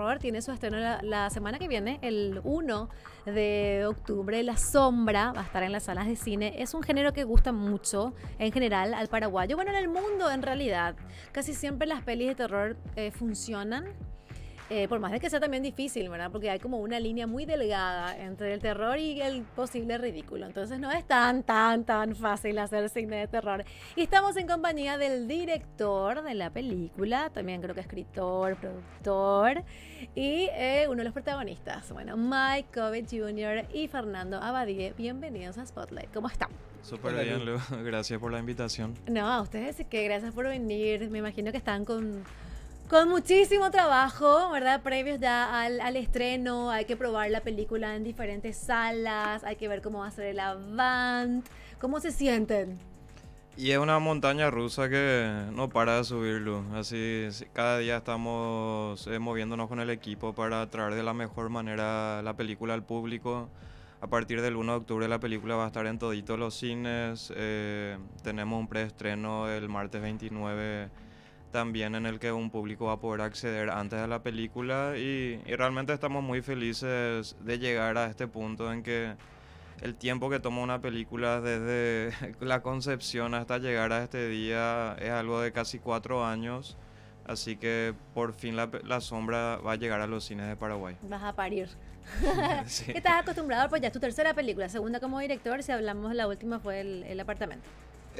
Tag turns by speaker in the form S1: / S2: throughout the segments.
S1: terror tiene su estreno la semana que viene, el 1 de octubre. La Sombra va a estar en las salas de cine. Es un género que gusta mucho en general al paraguayo. Bueno, en el mundo en realidad. Casi siempre las pelis de terror funcionan. Por más de que sea también difícil, ¿verdad? Porque hay como una línea muy delgada entre el terror y el posible ridículo. Entonces no es tan fácil hacer cine de terror. Y estamos en compañía del director de la película, también creo que escritor, productor, y uno de los protagonistas. Bueno, Mike Covet Jr. y Fernando Abadie. Bienvenidos a Spotlight. ¿Cómo están?
S2: Súper bien, Leo. Gracias por la invitación.
S1: No, a ustedes que gracias por venir. Me imagino que están con muchísimo trabajo, ¿verdad? Previos ya al estreno, hay que probar la película en diferentes salas, hay que ver cómo va a ser el avant. ¿Cómo se sienten?
S2: Y es una montaña rusa que no para de subirlo. Así, cada día estamos moviéndonos con el equipo para traer de la mejor manera la película al público. A partir del 1 de octubre la película va a estar en toditos los cines. Tenemos un preestreno el martes 29 también en el que un público va a poder acceder antes de la película y realmente estamos muy felices de llegar a este punto en que el tiempo que toma una película desde la concepción hasta llegar a este día es algo de casi 4 años, así que por fin la Sombra va a llegar a los cines de Paraguay.
S1: Vas a parir.
S2: Sí.
S1: ¿Qué estás acostumbrado? Pues ya es tu tercera película, segunda como director, si hablamos la última fue el apartamento.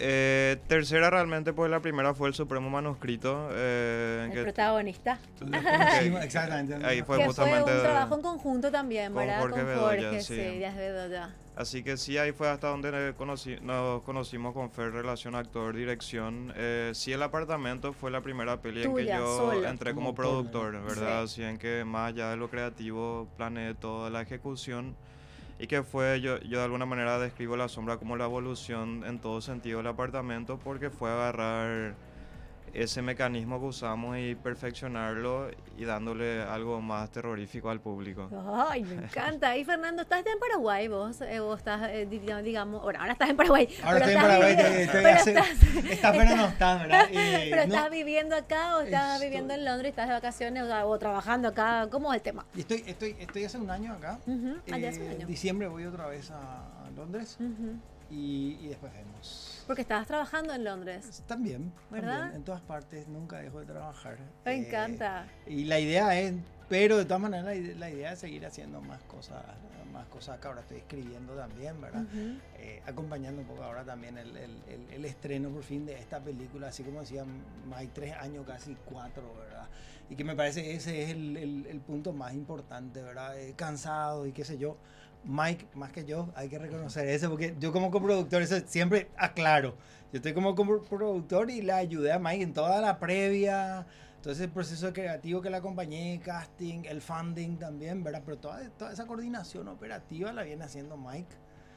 S2: Tercera realmente, pues la primera fue El Supremo Manuscrito.
S1: El protagonista.
S3: Exactamente.
S2: Ahí fue
S1: Que
S2: justamente
S1: fue un trabajo en conjunto también,
S2: con
S1: ¿verdad?
S2: Jorge
S1: Con
S2: Bedoya,
S1: Jorge,
S2: sí.
S1: Díaz Bedoya.
S2: Así que sí, ahí fue hasta donde nos conocimos con Fer, relación actor-dirección. Sí, El Apartamento fue la primera peli en que
S1: Tuya,
S2: yo
S1: solo.
S2: entré como
S3: Como autor,
S2: productor, ¿verdad? Así en que más allá de lo creativo, planeé toda la ejecución. Y que fue, yo de alguna manera describo La Sombra como la evolución en todo sentido del apartamento, porque fue agarrar ese mecanismo que usamos y perfeccionarlo y dándole algo más terrorífico al público.
S1: Ay, me encanta. Y Fernando, ¿estás en Paraguay vos? ¿Vos estás, digamos, bueno, ahora estás en Paraguay?
S3: Ahora
S1: pero
S3: estoy en Paraguay, estás pero no estás, ¿verdad?
S1: ¿Pero
S3: No,
S1: estás viviendo acá o estás viviendo en Londres, estás de vacaciones o trabajando acá? ¿Cómo es el tema?
S3: estoy hace un año acá.
S1: Allá hace un año.
S3: En diciembre voy otra vez a Londres y después vemos.
S1: Porque estabas trabajando en Londres.
S3: También,
S1: ¿Verdad?
S3: en todas partes, nunca dejo de trabajar.
S1: Me encanta.
S3: Y la idea es, pero de todas maneras la idea es seguir haciendo más cosas acá. Ahora estoy escribiendo también, ¿verdad? Acompañando un poco ahora también el estreno por fin de esta película, así como decía Mike, 3 años, casi 4, ¿verdad? Y que me parece ese es el punto más importante, ¿verdad? Cansado y qué sé yo. Mike, más que yo, hay que reconocer eso, porque yo como coproductor, eso siempre aclaro. Yo estoy como coproductor y le ayudé a Mike en toda la previa, todo ese proceso creativo que le acompañé, casting, el funding también, ¿verdad? Pero toda esa coordinación operativa la viene haciendo Mike.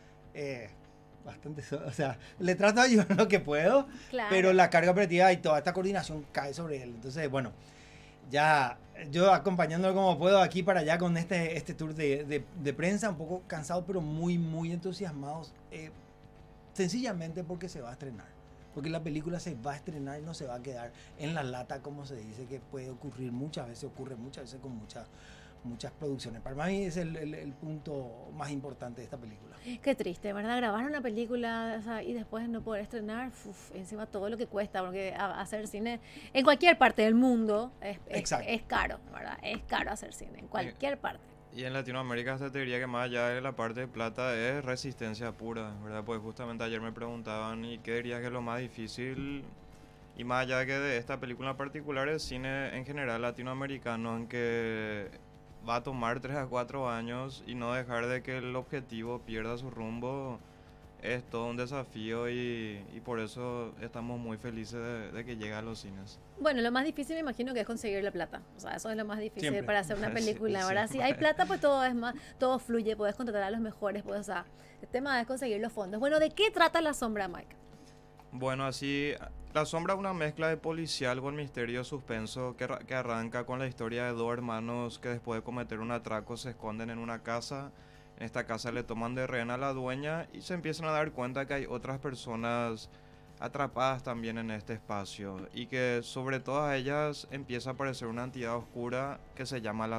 S3: Bastante, o sea, le trato de ayudar lo que puedo,
S1: Claro.
S3: pero la carga operativa y toda esta coordinación cae sobre él. Entonces, bueno, ya yo acompañándolo como puedo aquí para allá con este tour de prensa, un poco cansado, pero muy entusiasmados, sencillamente porque se va a estrenar. Porque la película se va a estrenar y no se va a quedar en la lata, como se dice, que puede ocurrir muchas veces, ocurre muchas veces con muchas producciones. Para mí es el punto más importante de esta película.
S1: Qué triste, ¿verdad? Grabar una película, o sea, y después no poder estrenar, encima todo lo que cuesta, porque hacer cine en cualquier parte del mundo es caro, ¿verdad? Es caro hacer cine, en cualquier parte.
S2: Y en Latinoamérica hasta te diría que más allá de la parte de plata es resistencia pura, ¿verdad? Pues justamente ayer me preguntaban, ¿y qué dirías que es lo más difícil? Y más allá que de esta película en particular, el cine en general latinoamericano, en que va a tomar 3 a 4 años y no dejar de que el objetivo pierda su rumbo, es todo un desafío y por eso estamos muy felices de que llegue a los cines.
S1: Bueno, lo más difícil me imagino que es conseguir la plata. O sea, eso es lo más difícil
S3: Siempre.
S1: para hacer una película,
S2: Sí,
S1: ¿verdad?
S2: sí.
S1: Si hay plata, pues todo es más, todo fluye, puedes contratar a los mejores, pues, o sea, el tema es conseguir los fondos. Bueno, ¿de qué trata La Sombra, Mike?
S2: Bueno, así, La Sombra es una mezcla de policial con misterio suspenso que arranca con la historia de dos hermanos que después de cometer un atraco se esconden en una casa. En esta casa le toman de rehén a la dueña y se empiezan a dar cuenta que hay otras personas atrapadas también en este espacio y que sobre todas ellas empieza a aparecer una entidad oscura que se llama la